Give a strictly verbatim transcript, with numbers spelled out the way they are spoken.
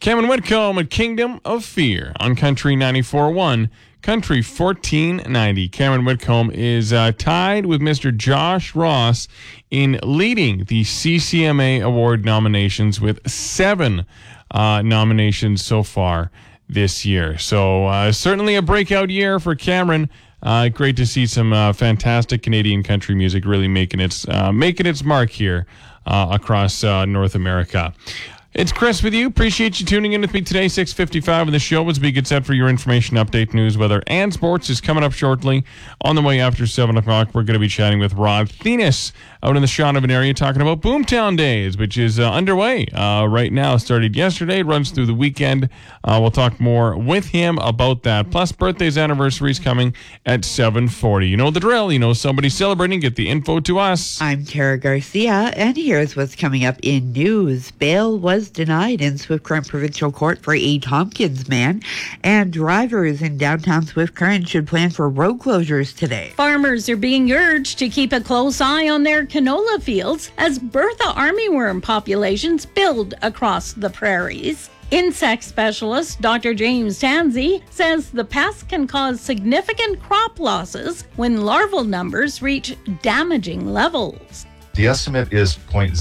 Cameron Whitcomb at Kingdom of Fear on Country ninety-four point one, Country fourteen ninety. Cameron Whitcomb is uh, tied with Mister Josh Ross in leading the C C M A Award nominations with seven uh, nominations so far this year. So uh, certainly a breakout year for Cameron. Uh, great to see some uh, fantastic Canadian country music really making its uh, making its mark here uh, across uh, North America. It's Chris with you. Appreciate you tuning in with me today. six fifty-five of the show as we get set for your information update. News, weather, and sports is coming up shortly. On the way after seven o'clock, we're going to be chatting with Rod Thenis out in the Shaunavon area talking about Boomtown Days, which is uh, underway uh, right now. Started yesterday, runs through the weekend. Uh, we'll talk more with him about that. Plus, birthdays, anniversaries coming at seven forty. You know the drill. You know somebody celebrating. Get the info to us. I'm Tara Garcia, and here's what's coming up in news. Bail was denied in Swift Current Provincial Court for a Tompkins man, and drivers in downtown Swift Current should plan for road closures today. Farmers are being urged to keep a close eye on their canola fields as Bertha armyworm populations build across the prairies. Insect specialist Doctor James Tansey says the pest can cause significant crop losses when larval numbers reach damaging levels. The estimate is zero point